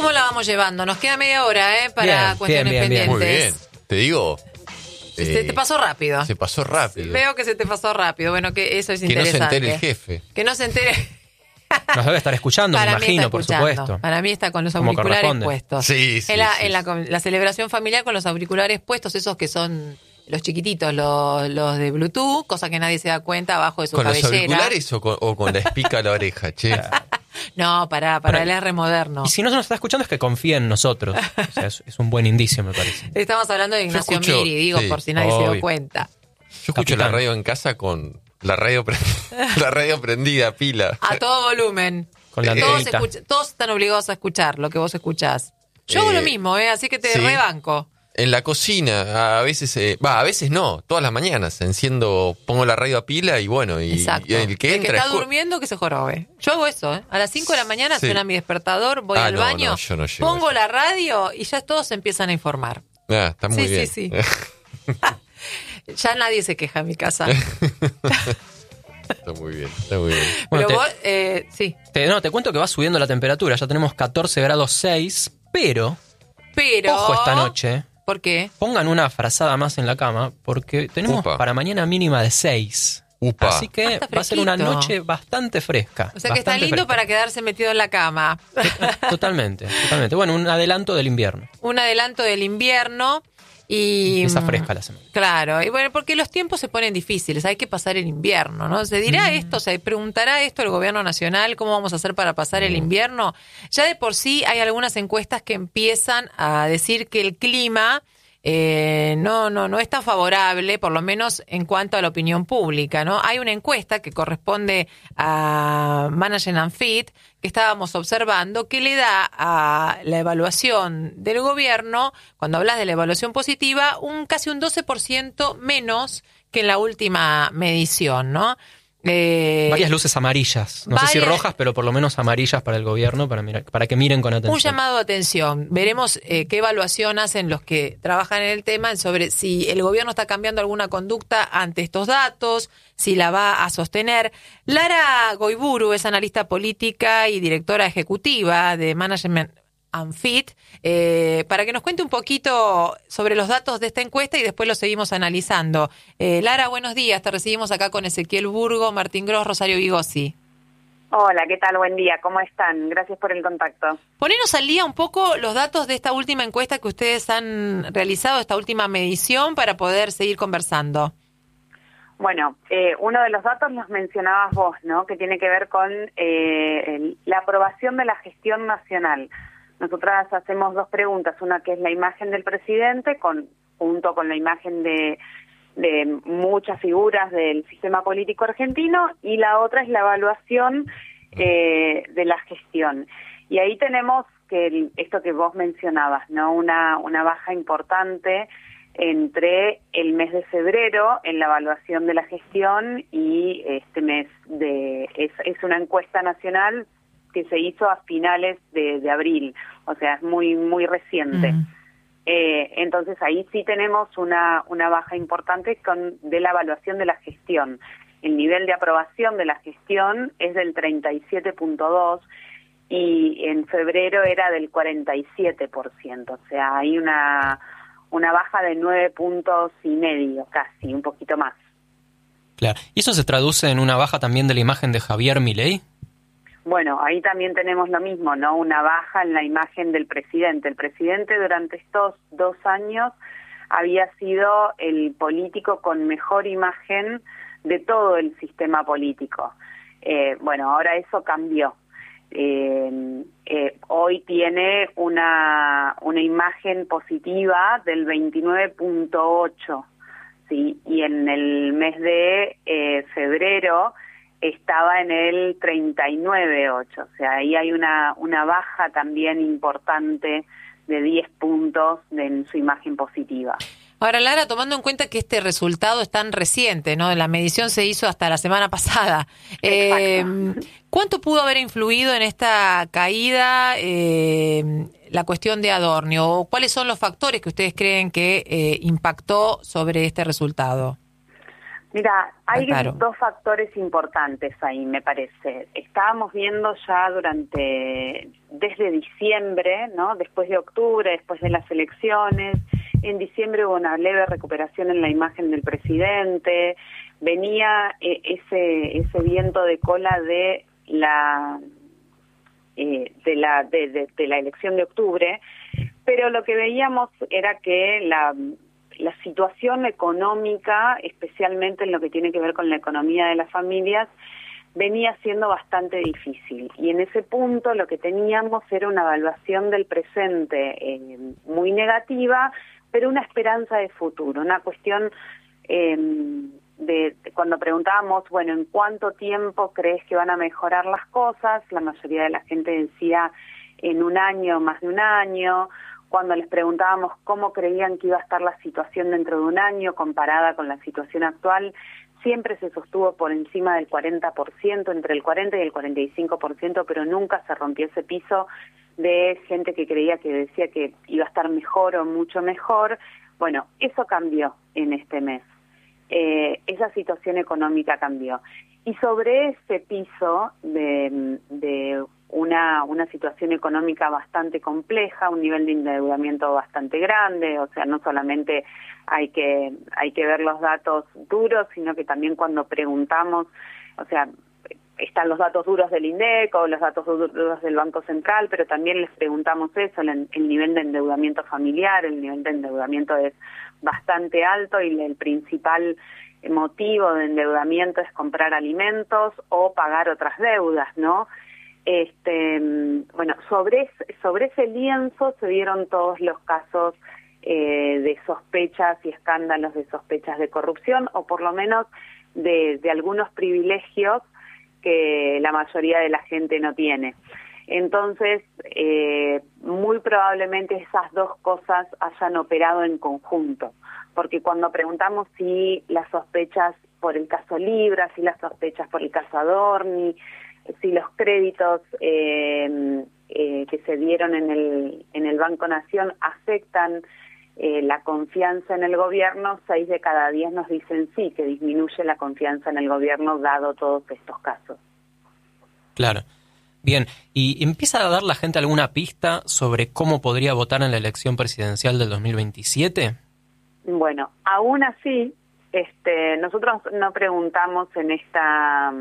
¿Cómo la vamos llevando? Nos queda media hora, para Bien, cuestiones bien. pendientes. Muy bien. Te digo. Se te pasó rápido. Se pasó rápido. Veo que se te pasó rápido. Bueno, que eso es Que no se interesante. entere el jefe. Que no se entere. Nos debe estar escuchando, me Para mí imagino, está por escuchando. supuesto. Para mí está con los Como auriculares corresponde. puestos. Sí, sí, En la, sí, en la celebración familiar con los auriculares puestos, esos que son los chiquititos, los de Bluetooth, cosa que nadie se da cuenta abajo de su ¿Con cabellera. los auriculares o con la espica a la oreja, che? No, para el R moderno. Y si no se nos está escuchando es que confía en nosotros. O sea, es un buen indicio, me parece. Estamos hablando de Ignacio escucho, Miri, digo, sí, por si nadie se dio obvio. cuenta. Yo escucho Capitán. la radio en casa con la radio, la radio prendida, pila. A todo volumen. Con la Todos, antenita. todos están obligados a escuchar lo que vos escuchás. Yo hago lo mismo, así que te sí. rebanco. En la cocina, a veces, a veces no, todas las mañanas pongo la radio a pila y bueno, y Exacto. el que entra... está durmiendo que se jorobe. Yo hago eso, A las 5 de la mañana Sí. suena mi despertador, voy al no, baño, no, yo no llego a pongo eso. la radio y ya todos se empiezan a informar. Está muy bien. Sí. Ya nadie se queja en mi casa. Está muy bien, está muy bien. Bueno, Pero vos, sí. te cuento que va subiendo la temperatura. Ya tenemos 14 grados 6, pero ojo esta noche. ¿Por qué? Pongan una frazada más en la cama porque tenemos Upa. para mañana mínima de 6. Upa. Así que está va a ser una fresquito. noche bastante fresca. O sea que está bastante lindo fresca. para quedarse metido en la cama. Totalmente. Bueno, un adelanto del invierno. Un adelanto del invierno y... Empieza fresca la semana. Claro, y bueno, porque los tiempos se ponen difíciles, hay que pasar el invierno, ¿no? Se dirá esto, se preguntará esto el gobierno nacional, ¿cómo vamos a hacer para pasar el invierno? Ya de por sí hay algunas encuestas que empiezan a decir que el clima no es tan favorable, por lo menos en cuanto a la opinión pública, ¿no? Hay una encuesta que corresponde a Management and Fit que estábamos observando que le da a la evaluación del gobierno, cuando hablas de la evaluación positiva, casi un 12% menos que en la última medición, ¿no? Varias luces amarillas. No sé si varias- rojas, pero por lo menos amarillas para el gobierno, para que miren con atención. Un llamado de atención. Veremos qué evaluación hacen los que trabajan en el tema sobre si el gobierno está cambiando alguna conducta ante estos datos, si la va a sostener. Lara Goiburu es analista política y directora ejecutiva de Management and Fit, para que nos cuente un poquito sobre los datos de esta encuesta y después lo seguimos analizando. Lara, buenos días. Te recibimos acá con Ezequiel Burgo, Martín Gross, Rosario Vigosi. Hola, ¿qué tal? Buen día, ¿cómo están? Gracias por el contacto. Ponenos al día un poco los datos de esta última encuesta que ustedes han realizado, esta última medición, para poder seguir conversando. Bueno, uno de los datos los mencionabas vos, ¿no? Que tiene que ver con la aprobación de la gestión nacional. Nosotras hacemos dos preguntas, una que es la imagen del presidente, junto con la imagen de muchas figuras del sistema político argentino, y la otra es la evaluación de la gestión. Y ahí tenemos que esto que vos mencionabas, ¿no? Una baja importante entre el mes de febrero en la evaluación de la gestión y este mes es una encuesta nacional que se hizo a finales de abril, o sea, es muy muy reciente. Entonces ahí sí tenemos una baja importante de la evaluación de la gestión. El nivel de aprobación de la gestión es del 37.2 y en febrero era del 47%, o sea, hay una baja de 9 puntos y medio, casi, un poquito más. Claro. ¿Y eso se traduce en una baja también de la imagen de Javier Milei? Bueno, ahí también tenemos lo mismo, ¿no? Una baja en la imagen del presidente. El presidente durante estos 2 años había sido el político con mejor imagen de todo el sistema político. Bueno, ahora eso cambió. Hoy tiene una imagen positiva del 29.8, ¿sí? Y en el mes de febrero estaba en el 39.8, o sea, ahí hay una baja también importante de 10 puntos en su imagen positiva. Ahora, Lara, tomando en cuenta que este resultado es tan reciente, ¿no? La medición se hizo hasta la semana pasada. ¿Cuánto pudo haber influido en esta caída la cuestión de Adornio? ¿O cuáles son los factores que ustedes creen que impactó sobre este resultado? Mira, hay Claro. 2 factores importantes ahí, me parece. Estábamos viendo ya desde mes de diciembre, ¿no? Después de octubre, después de las elecciones. En diciembre hubo una leve recuperación en la imagen del presidente. Venía ese viento de cola de la elección de octubre, pero lo que veíamos era que la situación económica, especialmente en lo que tiene que ver con la economía de las familias, venía siendo bastante difícil. Y en ese punto lo que teníamos era una evaluación del presente muy negativa, pero una esperanza de futuro, una cuestión de cuando preguntábamos, bueno, ¿en cuánto tiempo crees que van a mejorar las cosas? La mayoría de la gente decía en un año, más de un año. Cuando les preguntábamos cómo creían que iba a estar la situación dentro de un año comparada con la situación actual, siempre se sostuvo por encima del 40%, entre el 40 y el 45%, pero nunca se rompió ese piso de gente que creía, que decía que iba a estar mejor o mucho mejor. Bueno, eso cambió en este mes. Esa situación económica cambió. Y sobre ese piso de una situación económica bastante compleja, un nivel de endeudamiento bastante grande, o sea, no solamente hay que ver los datos duros, sino que también cuando preguntamos, o sea, están los datos duros del INDEC o los datos duros del Banco Central, pero también les preguntamos eso, el nivel de endeudamiento familiar, el nivel de endeudamiento es bastante alto y el principal motivo de endeudamiento es comprar alimentos o pagar otras deudas, ¿no? Bueno, sobre ese lienzo se dieron todos los casos de sospechas y escándalos de sospechas de corrupción, o por lo menos de algunos privilegios que la mayoría de la gente no tiene. Entonces, muy probablemente esas dos cosas hayan operado en conjunto, porque cuando preguntamos si las sospechas por el caso Libra, si las sospechas por el caso Adorni, si los créditos que se dieron en el Banco Nación afectan la confianza en el gobierno, 6 de cada 10 nos dicen sí, que disminuye la confianza en el gobierno dado todos estos casos. Claro. Bien, ¿y empieza a dar la gente alguna pista sobre cómo podría votar en la elección presidencial del 2027? Bueno, aún así, nosotros no preguntamos en esta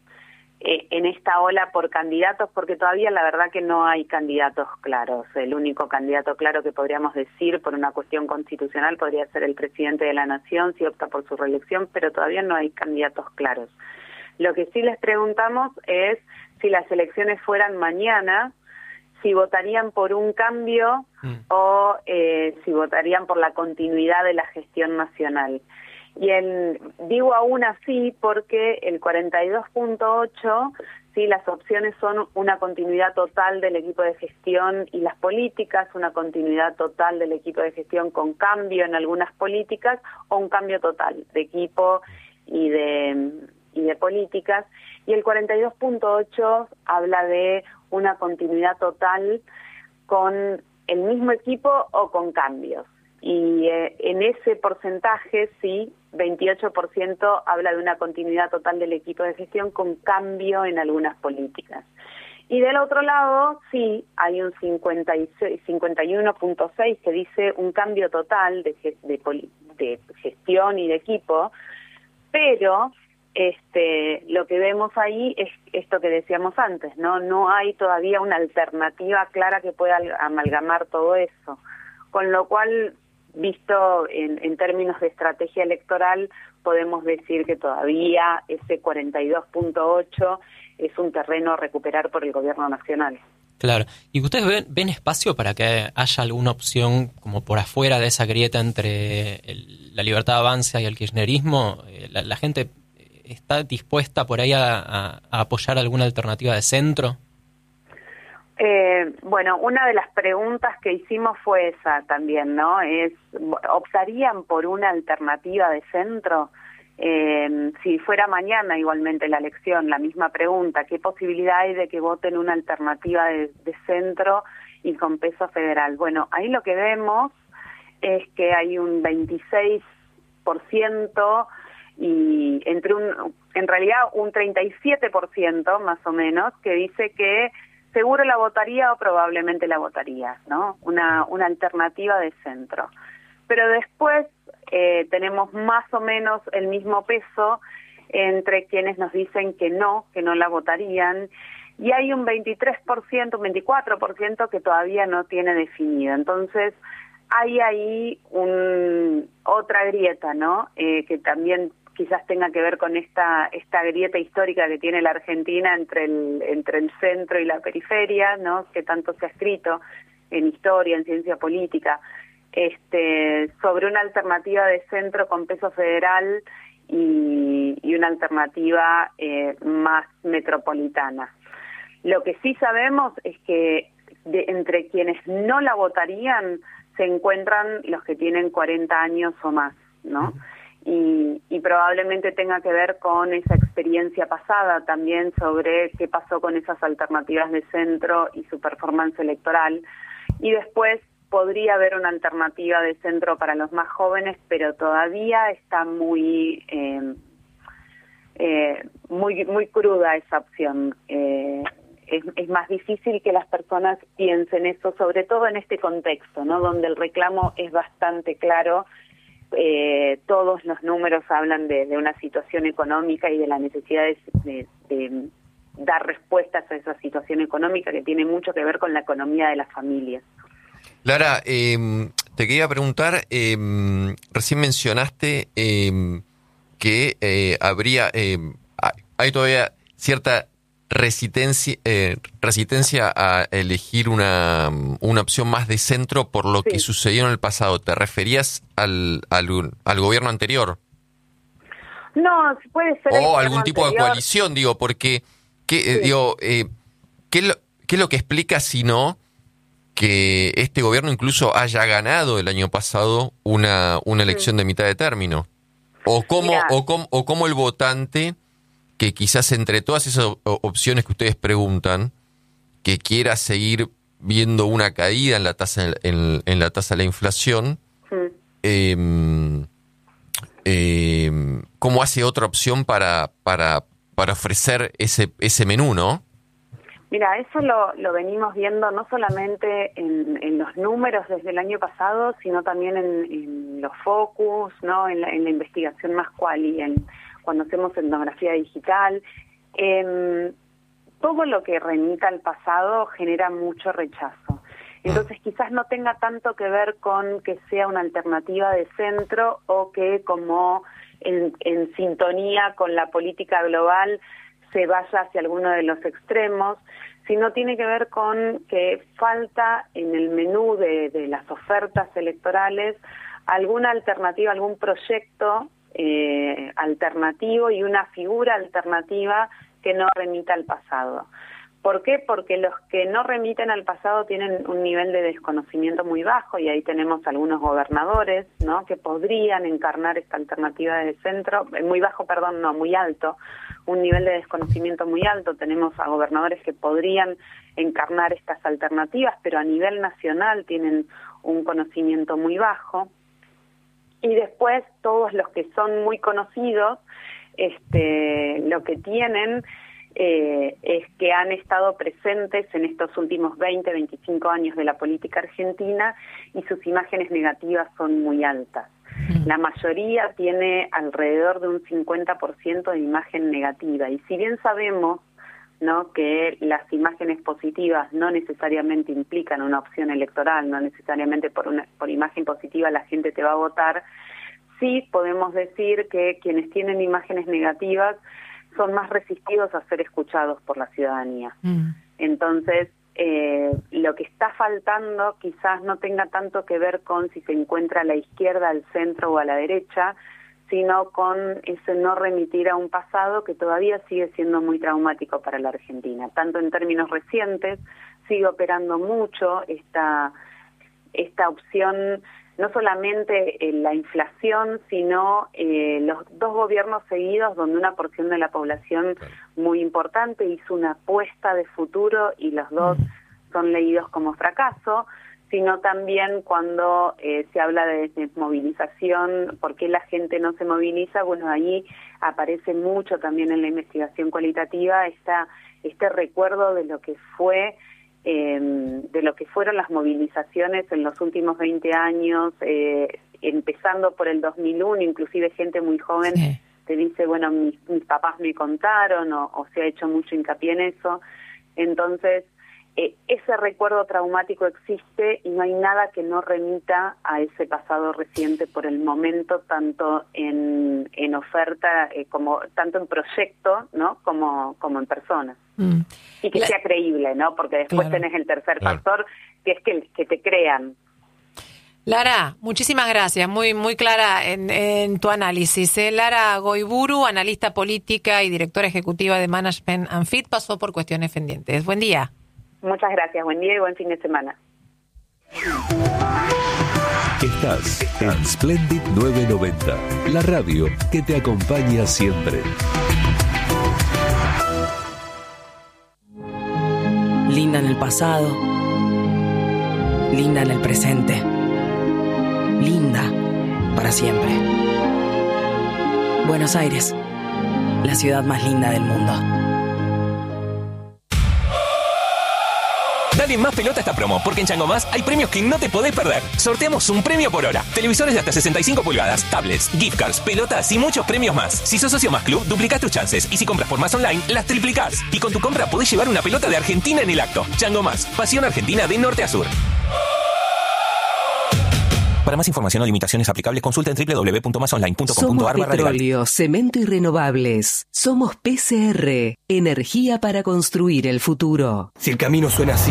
ola por candidatos, porque todavía la verdad que no hay candidatos claros. El único candidato claro que podríamos decir por una cuestión constitucional podría ser el presidente de la Nación si opta por su reelección, pero todavía no hay candidatos claros. Lo que sí les preguntamos es si las elecciones fueran mañana, si votarían por un cambio o si votarían por la continuidad de la gestión nacional. Y digo aún así porque el 42.8, sí, las opciones son una continuidad total del equipo de gestión y las políticas, una continuidad total del equipo de gestión con cambio en algunas políticas, o un cambio total de equipo y de políticas. Y el 42.8 habla de una continuidad total con el mismo equipo o con cambios. Y en ese porcentaje, sí, 28% habla de una continuidad total del equipo de gestión con cambio en algunas políticas. Y del otro lado, sí, hay un 51.6 que dice un cambio total de gestión y de equipo, pero lo que vemos ahí es esto que decíamos antes, ¿no? No hay todavía una alternativa clara que pueda amalgamar todo eso, con lo cual, visto en términos de estrategia electoral, podemos decir que todavía ese 42.8 es un terreno a recuperar por el gobierno nacional. Claro. ¿Y ustedes ven espacio para que haya alguna opción como por afuera de esa grieta entre la Libertad Avanza y el kirchnerismo? ¿La gente está dispuesta por ahí a apoyar alguna alternativa de centro? Bueno, una de las preguntas que hicimos fue esa también, ¿no? ¿Optarían por una alternativa de centro? Si fuera mañana igualmente la elección, la misma pregunta, ¿qué posibilidad hay de que voten una alternativa de centro y con peso federal? Bueno, ahí lo que vemos es que hay un 26% y en realidad un 37% más o menos que dice que seguro la votaría o probablemente la votaría, ¿no? Una alternativa de centro. Pero después tenemos más o menos el mismo peso entre quienes nos dicen que no la votarían, y hay un 23%, un 24% que todavía no tiene definido. Entonces, hay ahí otra grieta, ¿no? Que también quizás tenga que ver con esta grieta histórica que tiene la Argentina entre el centro y la periferia, ¿no? Que tanto se ha escrito en historia, en ciencia política, sobre una alternativa de centro con peso federal y una alternativa más metropolitana. Lo que sí sabemos es que entre quienes no la votarían se encuentran los que tienen 40 años o más, ¿no? Y probablemente tenga que ver con esa experiencia pasada también sobre qué pasó con esas alternativas de centro y su performance electoral. Y después podría haber una alternativa de centro para los más jóvenes, pero todavía está muy cruda esa opción. Es más difícil que las personas piensen eso, sobre todo en este contexto, ¿no? Donde el reclamo es bastante claro. Todos los números hablan de una situación económica y de la necesidad de dar respuestas a esa situación económica que tiene mucho que ver con la economía de las familias. Lara, te quería preguntar, recién mencionaste que hay todavía cierta resistencia a elegir una opción más de centro por lo que sucedió en el pasado. ¿Te referías al gobierno anterior? No, puede ser o algún tipo de coalición, digo, porque ¿qué es lo que explica si no que este gobierno incluso haya ganado el año pasado una elección de mitad de término? ¿O cómo el votante, que quizás entre todas esas opciones que ustedes preguntan, que quiera seguir viendo una caída en la tasa en la tasa de la inflación, cómo hace otra opción para ofrecer ese menú, ¿no? Mira, eso lo venimos viendo no solamente en los números desde el año pasado, sino también en los focus, ¿no? En la investigación más quali, cuando hacemos etnografía digital. Todo lo que remita al pasado genera mucho rechazo. Entonces quizás no tenga tanto que ver con que sea una alternativa de centro o que como en sintonía con la política global se vaya hacia alguno de los extremos, sino tiene que ver con que falta en el menú de las ofertas electorales alguna alternativa, algún proyecto alternativo y una figura alternativa que no remita al pasado. ¿Por qué? Porque los que no remiten al pasado tienen un nivel de desconocimiento muy bajo, y ahí tenemos algunos gobernadores, ¿no?, que podrían encarnar esta alternativa de centro, muy alto, un nivel de desconocimiento muy alto. Tenemos a gobernadores que podrían encarnar estas alternativas, pero a nivel nacional tienen un conocimiento muy bajo. Y después todos los que son muy conocidos, lo que tienen es que han estado presentes en estos últimos 20, 25 años de la política argentina y sus imágenes negativas son muy altas. La mayoría tiene alrededor de un 50% de imagen negativa, y si bien sabemos, ¿no?, que las imágenes positivas no necesariamente implican una opción electoral, no necesariamente por imagen positiva la gente te va a votar, sí podemos decir que quienes tienen imágenes negativas son más resistivos a ser escuchados por la ciudadanía. Entonces, lo que está faltando quizás no tenga tanto que ver con si se encuentra a la izquierda, al centro o a la derecha, sino con ese no remitir a un pasado que todavía sigue siendo muy traumático para la Argentina. Tanto en términos recientes, sigue operando mucho esta opción, no solamente la inflación, sino los dos gobiernos seguidos donde una porción de la población muy importante hizo una apuesta de futuro y los dos son leídos como fracaso, sino también cuando se habla de desmovilización, ¿por qué la gente no se moviliza? Bueno, ahí aparece mucho también en la investigación cualitativa este recuerdo de lo que fue, de lo que fueron las movilizaciones en los últimos 20 años, empezando por el 2001, inclusive gente muy joven te dice, bueno, mis papás me contaron, o se ha hecho mucho hincapié en eso. Entonces, ese recuerdo traumático existe y no hay nada que no remita a ese pasado reciente por el momento, tanto en oferta, como tanto en proyecto, ¿no? como en persona. Y que sea creíble, ¿no? Porque después tenés el tercer factor, que es que te crean. Lara, muchísimas gracias, muy muy clara en tu análisis. Lara Goiburu, analista política y directora ejecutiva de Management and Fit, pasó por Cuestiones Pendientes. Buen día. Muchas gracias, buen día y buen fin de semana. Estás en Splendid 990, la radio que te acompaña siempre. Linda en el pasado, linda en el presente, linda para siempre. Buenos Aires, la ciudad más linda del mundo. Dale más pelota a esta promo, porque en Chango Más hay premios que no te podés perder. Sorteamos un premio por hora. Televisores de hasta 65 pulgadas, tablets, gift cards, pelotas y muchos premios más. Si sos socio Más Club, duplicás tus chances. Y si compras por Más Online, las triplicás. Y con tu compra podés llevar una pelota de Argentina en el acto. Chango Más, pasión argentina de norte a sur. Para más información o limitaciones aplicables, consulta en www.masonline.com.ar. Somos petróleo, cemento y renovables. Somos PCR, energía para construir el futuro. Si el camino suena así,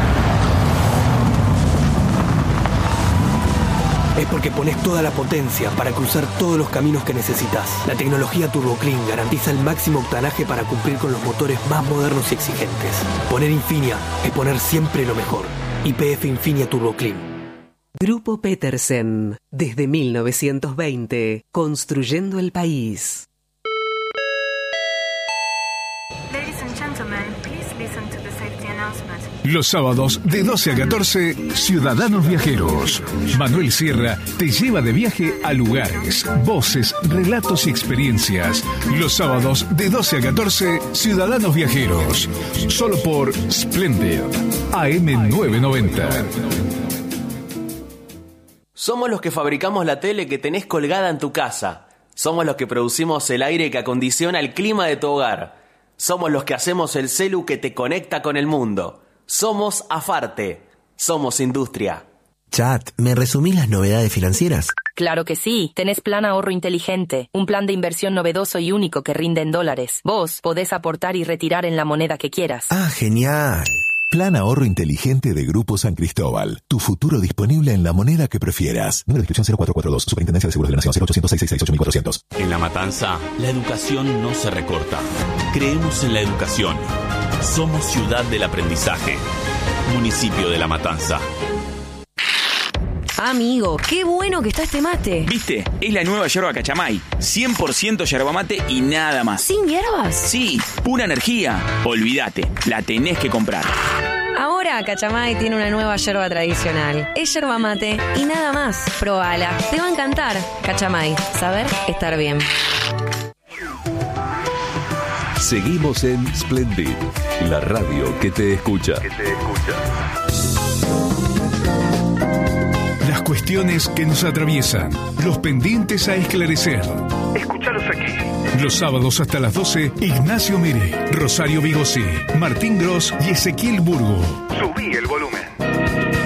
es porque pones toda la potencia para cruzar todos los caminos que necesitas. La tecnología TurboClean garantiza el máximo octanaje para cumplir con los motores más modernos y exigentes. Poner Infinia es poner siempre lo mejor. YPF Infinia TurboClean. Grupo Petersen, desde 1920, construyendo el país. Ladies and gentlemen, please listen to the safety announcement. Los sábados de 12 a 14, Ciudadanos Viajeros. Manuel Sierra te lleva de viaje a lugares, voces, relatos y experiencias. Los sábados de 12 a 14, Ciudadanos Viajeros. Solo por Splendid, AM 990. Somos los que fabricamos la tele que tenés colgada en tu casa. Somos los que producimos el aire que acondiciona el clima de tu hogar. Somos los que hacemos el celu que te conecta con el mundo. Somos Afarte. Somos industria. Chat, ¿me resumís las novedades financieras? Claro que sí. Tenés Plan Ahorro Inteligente, un plan de inversión novedoso y único que rinde en dólares. Vos podés aportar y retirar en la moneda que quieras. Ah, genial. Plan Ahorro Inteligente de Grupo San Cristóbal. Tu futuro disponible en la moneda que prefieras. Número de inscripción 0442. Superintendencia de Seguros de la Nación 0800-666-8400. En La Matanza, la educación no se recorta. Creemos en la educación. Somos ciudad del aprendizaje. Municipio de La Matanza. Amigo, qué bueno que está este mate. ¿Viste? Es la nueva yerba Cachamay. 100% yerba mate y nada más. ¿Sin hierbas? Sí, pura energía. Olvídate, la tenés que comprar. Ahora Cachamay tiene una nueva yerba tradicional. Es yerba mate y nada más. Probala, te va a encantar. Cachamay, saber estar bien. Seguimos en Splendid, la radio que te escucha. Las cuestiones que nos atraviesan, los pendientes a esclarecer. Escúchalos aquí. Los sábados hasta las 12, Ignacio Mere, Rosario Vigossi, Martín Gross y Ezequiel Burgo. Subí el volumen.